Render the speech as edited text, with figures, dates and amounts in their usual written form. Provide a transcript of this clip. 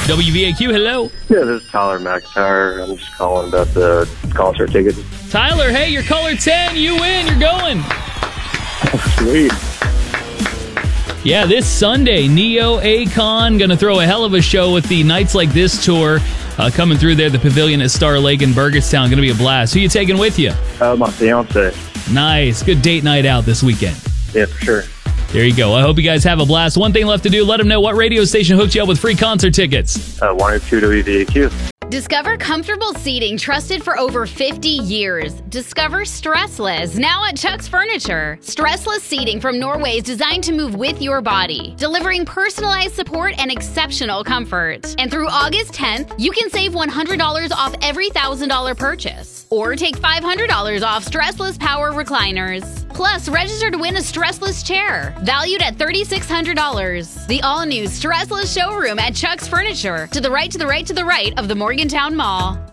WVAQ, hello. Yeah, this is Tyler McIntyre. I'm just calling about the concert tickets. Tyler, hey, you're caller 10. You win. You're going. Sweet. Yeah, this Sunday, Neo, Akon, going to throw a hell of a show with the Nights Like This tour coming through there, the Pavilion at Star Lake in Burgettstown. Going to be a blast. Who you taking with you? My fiance. Nice. Good date night out this weekend. Yeah, for sure. There you go. I hope you guys have a blast. One thing left to do, let them know what radio station hooked you up with free concert tickets. 102 WVAQ. Discover comfortable seating trusted for over 50 years. Discover Stressless, now at Chuck's Furniture. Stressless seating from Norway is designed to move with your body, delivering personalized support and exceptional comfort. And through August 10th, you can save $100 off every $1,000 purchase. Or take $500 off Stressless Power Recliners. Plus, register to win a Stressless chair, valued at $3,600. The all-new Stressless showroom at Chuck's Furniture, to the right, to the right, to the right of the Morgantown Mall.